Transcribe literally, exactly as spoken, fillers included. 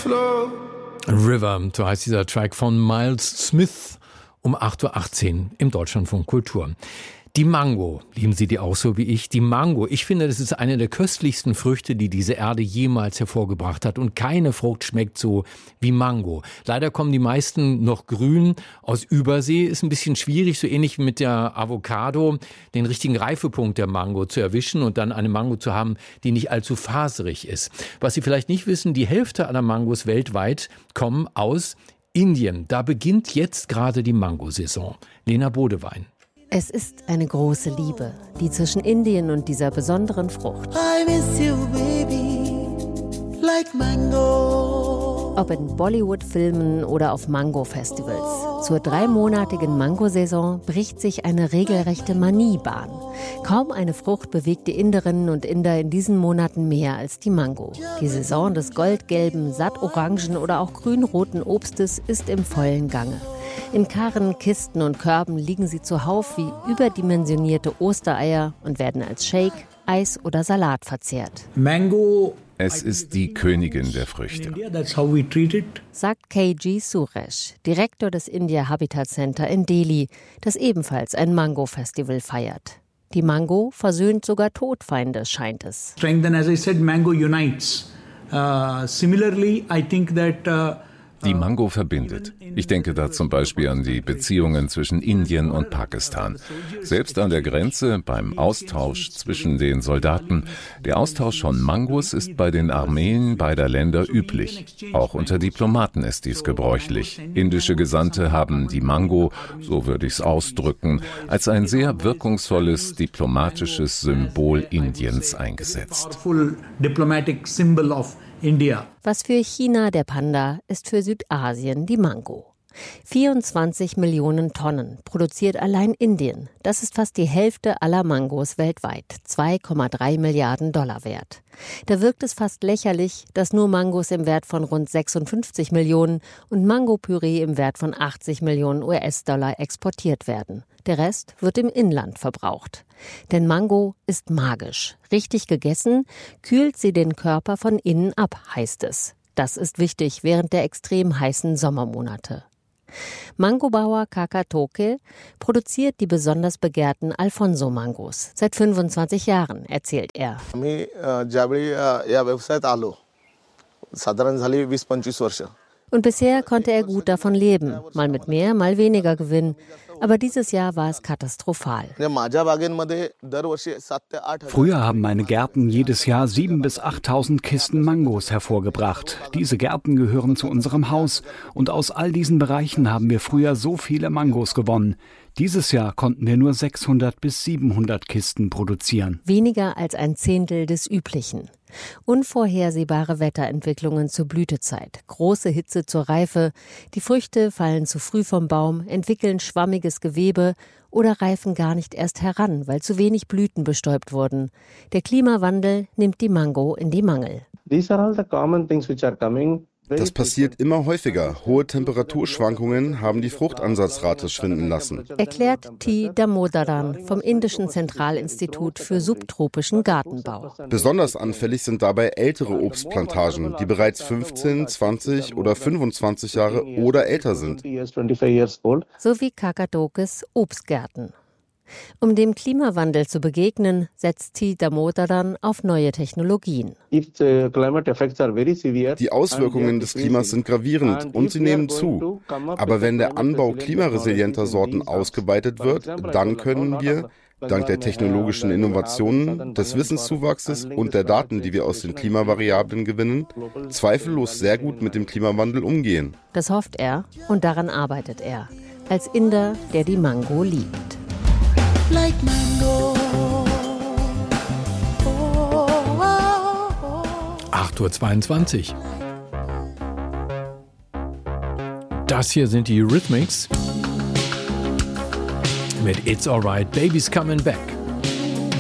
flow. River, so heißt dieser Track von Miles Smith um acht Uhr achtzehn im Deutschlandfunk Kultur. Die Mango, lieben Sie die auch so wie ich? Die Mango, ich finde, das ist eine der köstlichsten Früchte, die diese Erde jemals hervorgebracht hat. Und keine Frucht schmeckt so wie Mango. Leider kommen die meisten noch grün aus Übersee. Ist ein bisschen schwierig, so ähnlich wie mit der Avocado, den richtigen Reifepunkt der Mango zu erwischen und dann eine Mango zu haben, die nicht allzu faserig ist. Was Sie vielleicht nicht wissen, die Hälfte aller Mangos weltweit kommen aus Indien. Da beginnt jetzt gerade die Mangosaison. Lena Bodewein. Es ist eine große Liebe, die zwischen Indien und dieser besonderen Frucht. I miss you, baby, like mango. Ob in Bollywood-Filmen oder auf Mango-Festivals. Zur dreimonatigen Mangosaison bricht sich eine regelrechte Manie Bahn. Kaum eine Frucht bewegt die Inderinnen und Inder in diesen Monaten mehr als die Mango. Die Saison des goldgelben, sattorangen oder auch grünroten Obstes ist im vollen Gange. In Karren, Kisten und Körben liegen sie zuhauf wie überdimensionierte Ostereier und werden als Shake, Eis oder Salat verzehrt. Mango. Es ist die Königin der Früchte, sagt K G Suresh, Direktor des India Habitat Center in Delhi, das ebenfalls ein Mango-Festival feiert. Die Mango versöhnt sogar Todfeinde, scheint es. Strength, and as I said, mango unites. Uh, similarly, I think that uh, Die Mango verbindet. Ich denke da zum Beispiel an die Beziehungen zwischen Indien und Pakistan. Selbst an der Grenze, beim Austausch zwischen den Soldaten. Der Austausch von Mangos ist bei den Armeen beider Länder üblich. Auch unter Diplomaten ist dies gebräuchlich. Indische Gesandte haben die Mango, so würde ich es ausdrücken, als ein sehr wirkungsvolles diplomatisches Symbol Indiens eingesetzt. India. Was für China der Panda ist für Südasien die Mango. vierundzwanzig Millionen Tonnen produziert allein Indien. Das ist fast die Hälfte aller Mangos weltweit, zwei Komma drei Milliarden Dollar wert. Da wirkt es fast lächerlich, dass nur Mangos im Wert von rund sechsundfünfzig Millionen und Mangopüree im Wert von achtzig Millionen U S-Dollar exportiert werden. Der Rest wird im Inland verbraucht. Denn Mango ist magisch. Richtig gegessen, kühlt sie den Körper von innen ab, heißt es. Das ist wichtig während der extrem heißen Sommermonate. Mangobauer Kakatoke produziert die besonders begehrten Alfonso-Mangos. Seit fünfundzwanzig Jahren, erzählt er. Und bisher konnte er gut davon leben, mal mit mehr, mal weniger Gewinn. Aber dieses Jahr war es katastrophal. Früher haben meine Gärten jedes Jahr siebentausend bis achttausend Kisten Mangos hervorgebracht. Diese Gärten gehören zu unserem Haus und aus all diesen Bereichen haben wir früher so viele Mangos gewonnen. Dieses Jahr konnten wir nur sechshundert bis siebenhundert Kisten produzieren. Weniger als ein Zehntel des Üblichen. Unvorhersehbare Wetterentwicklungen zur Blütezeit, große Hitze zur Reife, die Früchte fallen zu früh vom Baum, entwickeln schwammiges Gewebe oder reifen gar nicht erst heran, weil zu wenig Blüten bestäubt wurden. Der Klimawandel nimmt die Mango in die Mangel. These are all the common things which are coming. Das passiert immer häufiger. Hohe Temperaturschwankungen haben die Fruchtansatzrate schwinden lassen. Erklärt T. Damodaran vom Indischen Zentralinstitut für subtropischen Gartenbau. Besonders anfällig sind dabei ältere Obstplantagen, die bereits fünfzehn, zwanzig oder fünfundzwanzig Jahre oder älter sind. So wie Kakatokes Obstgärten. Um dem Klimawandel zu begegnen, setzt T. Damodaran auf neue Technologien. Die Auswirkungen des Klimas sind gravierend und sie nehmen zu. Aber wenn der Anbau klimaresilienter Sorten ausgeweitet wird, dann können wir, dank der technologischen Innovationen, des Wissenszuwachses und der Daten, die wir aus den Klimavariablen gewinnen, zweifellos sehr gut mit dem Klimawandel umgehen. Das hofft er und daran arbeitet er, als Inder, der die Mango liebt. Like mango. Oh, oh, oh. acht Uhr zweiundzwanzig. Das hier sind die Eurythmics mit It's Alright, Baby's Coming Back.